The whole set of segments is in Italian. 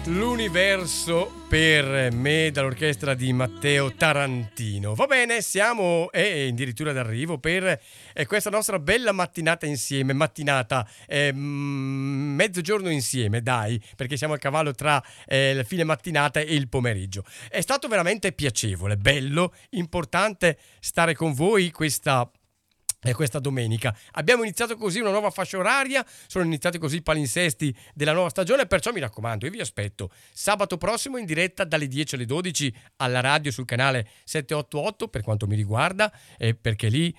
L'universo per me dall'orchestra di Matteo Tarantino. Va bene, siamo addirittura d'arrivo per questa nostra bella mattinata insieme, mezzogiorno insieme, dai, perché siamo a cavallo tra la fine mattinata e il pomeriggio. È stato veramente piacevole, bello, importante stare con voi questa domenica. Abbiamo iniziato così una nuova fascia oraria, sono iniziati così i palinsesti della nuova stagione, perciò mi raccomando, io vi aspetto sabato prossimo in diretta dalle 10 alle 12 alla radio sul canale 788 per quanto mi riguarda, perché lì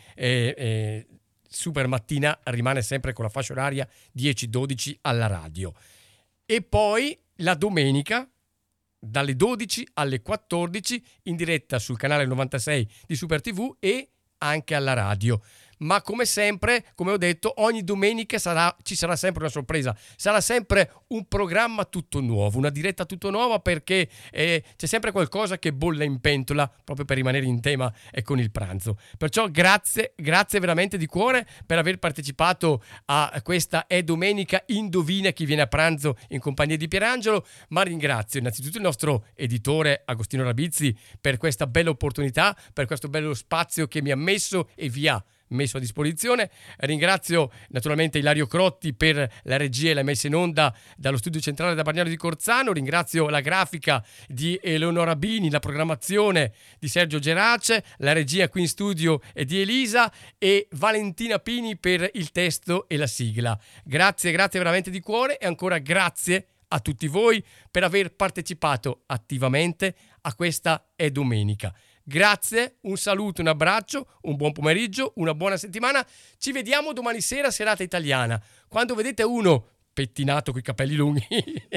Super Mattina rimane sempre con la fascia oraria 10-12 alla radio. E poi la domenica dalle 12 alle 14 in diretta sul canale 96 di Super TV e anche alla radio. Ma come sempre, come ho detto, ogni domenica ci sarà sempre una sorpresa, sarà sempre un programma tutto nuovo, una diretta tutto nuova, perché c'è sempre qualcosa che bolle in pentola, proprio per rimanere in tema con il pranzo. Perciò grazie veramente di cuore per aver partecipato a questa domenica Indovina chi viene a pranzo in compagnia di Pierangelo, ma ringrazio innanzitutto il nostro editore Agostino Rabizzi per questa bella opportunità, per questo bello spazio che mi ha messo e vi ha messo a disposizione. Ringrazio naturalmente Ilario Crotti per la regia e la messa in onda dallo studio centrale da Bagnano di Corzano. Ringrazio la grafica di Eleonora Bini, la programmazione di Sergio Gerace, la regia qui in studio è di Elisa e Valentina Pini per il testo e la sigla. Grazie veramente di cuore e ancora grazie a tutti voi per aver partecipato attivamente a questa domenica. Grazie, un saluto, un abbraccio, un buon pomeriggio, una buona settimana. Ci vediamo domani sera, serata italiana. Quando vedete uno pettinato coi capelli lunghi,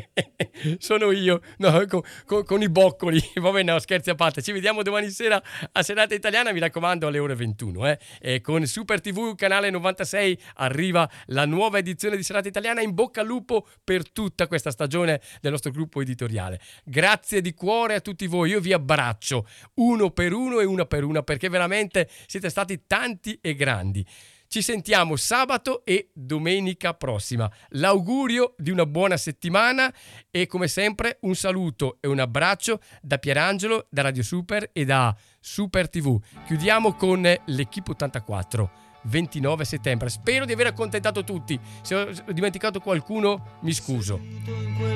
sono io, no, con i boccoli. Vabbè, no, scherzi a parte. Ci vediamo domani sera a serata italiana, mi raccomando, alle ore 21. E con Super TV, canale 96, arriva la nuova edizione di serata italiana. In bocca al lupo per tutta questa stagione del nostro gruppo editoriale. Grazie di cuore a tutti voi. Io vi abbraccio uno per uno e una per una, perché veramente siete stati tanti e grandi. Ci sentiamo sabato e domenica prossima. L'augurio di una buona settimana e come sempre un saluto e un abbraccio da Pierangelo, da Radio Super e da Super TV. Chiudiamo con l'Equipe 84, 29 settembre. Spero di aver accontentato tutti. Se ho dimenticato qualcuno mi scuso.